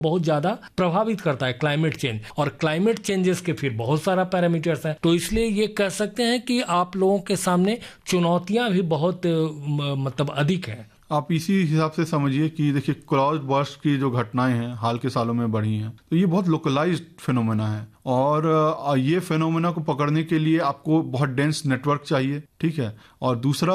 बहुत ज्यादा प्रभावित करता है क्लाइमेट चेंज, और क्लाइमेट चेंजेस के फिर बहुत सारा पैरामीटर्स हैं। तो इसलिए ये कह सकते हैं कि आप लोगों के सामने चुनौतियां भी बहुत मतलब अधिक हैं। आप इसी हिसाब से समझिए कि देखिए क्लाउड बर्स्ट की जो घटनाएं हैं हाल के सालों में बढ़ी हैं, तो ये बहुत लोकलाइज्ड फिनोमेना है, और ये फिनोमेना को पकड़ने के लिए आपको बहुत डेंस नेटवर्क चाहिए, ठीक है। और दूसरा,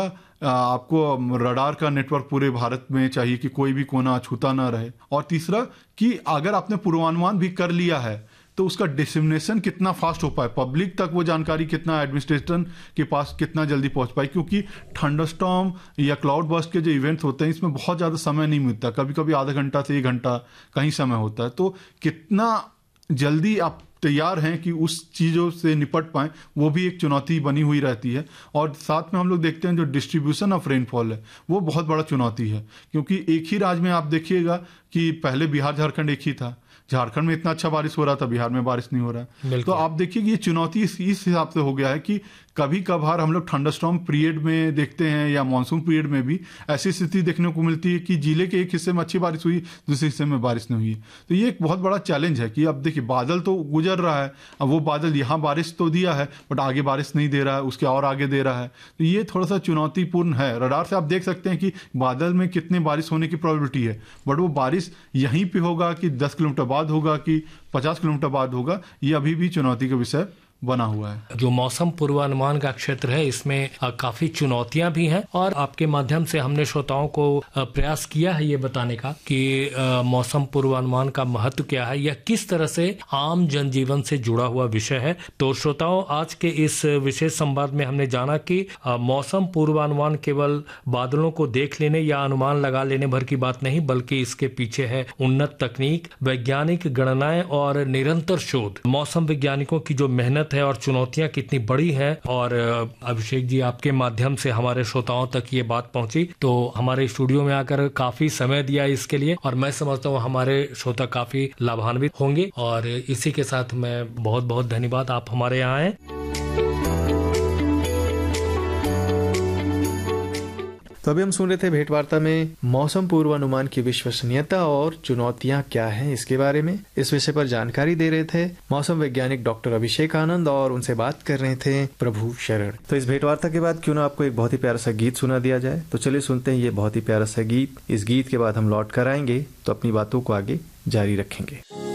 आपको रडार का नेटवर्क पूरे भारत में चाहिए कि कोई भी कोना अछूता ना रहे। और तीसरा कि अगर आपने पूर्वानुमान भी कर लिया है तो उसका डिसेमिनेशन कितना फास्ट हो पाए, पब्लिक तक वो जानकारी कितना, एडमिनिस्ट्रेशन के पास कितना जल्दी पहुंच पाए, क्योंकि थंडरस्टॉर्म या क्लाउड बर्स्ट के जो इवेंट्स होते हैं इसमें बहुत ज़्यादा समय नहीं मिलता, कभी कभी आधा घंटा से 1 घंटा कहीं समय होता है। तो कितना जल्दी आप तैयार हैं कि उस चीज़ों से निपट पाएं, वो भी एक चुनौती बनी हुई रहती है। और साथ में हम लोग देखते हैं जो डिस्ट्रीब्यूशन ऑफ रेनफॉल है वो बहुत बड़ा चुनौती है, क्योंकि एक ही राज्य में आप देखिएगा कि पहले बिहार झारखंड एक ही था, झारखंड में इतना अच्छा बारिश हो रहा था, बिहार में बारिश नहीं हो रहा है। तो आप देखिए कि ये चुनौती इस हिसाब से हो गया है कि कभी कभार हम लोग थंडरस्टॉर्म पीरियड में देखते हैं या मानसून पीरियड में भी ऐसी स्थिति देखने को मिलती है कि जिले के एक हिस्से में अच्छी बारिश हुई, दूसरे हिस्से में बारिश नहीं हुई। तो ये एक बहुत बड़ा चैलेंज है कि अब देखिए बादल तो गुजर रहा है, अब वो बादल यहाँ बारिश तो दिया है बट आगे बारिश नहीं दे रहा है, उसके और आगे दे रहा है। तो ये थोड़ा सा चुनौतीपूर्ण है। रडार से आप देख सकते हैं कि बादल में कितनी बारिश होने की प्रोबेबिलिटी है, बट वो बारिश यहीं पर होगा कि 10 किलोमीटर बाद होगा कि 50 किलोमीटर बाद होगा, ये अभी भी चुनौती का विषय बना हुआ है। जो मौसम पूर्वानुमान का क्षेत्र है इसमें काफी चुनौतियां भी हैं, और आपके माध्यम से हमने श्रोताओं को प्रयास किया है ये बताने का कि मौसम पूर्वानुमान का महत्व क्या है, यह किस तरह से आम जनजीवन से जुड़ा हुआ विषय है। तो श्रोताओं, आज के इस विशेष संवाद में हमने जाना कि मौसम पूर्वानुमान केवल बादलों को देख लेने या अनुमान लगा लेने भर की बात नहीं, बल्कि इसके पीछे है उन्नत तकनीक, वैज्ञानिक गणनाएं और निरंतर शोध। मौसम वैज्ञानिकों की जो मेहनत है और चुनौतियां कितनी बड़ी हैं, और अभिषेक जी आपके माध्यम से हमारे श्रोताओं तक ये बात पहुंची, तो हमारे स्टूडियो में आकर काफी समय दिया इसके लिए, और मैं समझता हूँ हमारे श्रोता काफी लाभान्वित होंगे। और इसी के साथ मैं बहुत बहुत धन्यवाद, आप हमारे यहाँ आए। तो अभी हम सुन रहे थे भेंटवार्ता में मौसम पूर्वानुमान की विश्वसनीयता और चुनौतियां क्या हैं इसके बारे में। इस विषय पर जानकारी दे रहे थे मौसम वैज्ञानिक डॉक्टर अभिषेक आनंद, और उनसे बात कर रहे थे प्रभु शरण। तो इस भेंटवार्ता के बाद क्यों ना आपको एक बहुत ही प्यारा सा गीत सुना दिया जाए। तो चलिए सुनते हैं ये बहुत ही प्यारा सा गीत। इस गीत के बाद हम लौट कर आएंगे तो अपनी बातों को आगे जारी रखेंगे।